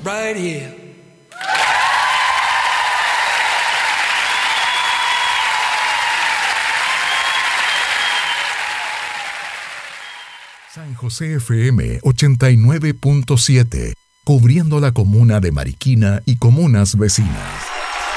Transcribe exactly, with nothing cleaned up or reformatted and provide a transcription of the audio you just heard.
right here. San José F M ochenta y nueve punto siete, cubriendo la comuna de Mariquina y comunas vecinas.